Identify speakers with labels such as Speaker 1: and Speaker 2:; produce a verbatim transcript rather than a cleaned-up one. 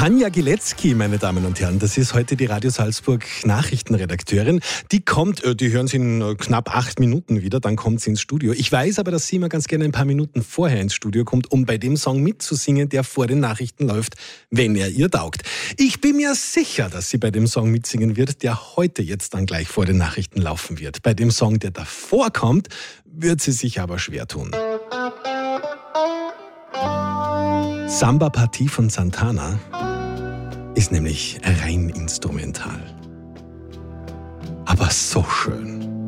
Speaker 1: Tanja Gilecki, meine Damen und Herren, das ist heute die Radio Salzburg Nachrichtenredakteurin. Die kommt, die hören Sie in knapp acht Minuten wieder, dann kommt sie ins Studio. Ich weiß aber, dass sie immer ganz gerne ein paar Minuten vorher ins Studio kommt, um bei dem Song mitzusingen, der vor den Nachrichten läuft, wenn er ihr taugt. Ich bin mir sicher, dass sie bei dem Song mitsingen wird, der heute jetzt dann gleich vor den Nachrichten laufen wird. Bei dem Song, der davor kommt, wird sie sich aber schwer tun. Samba-Partie von Santana ist nämlich rein instrumental. Aber so schön.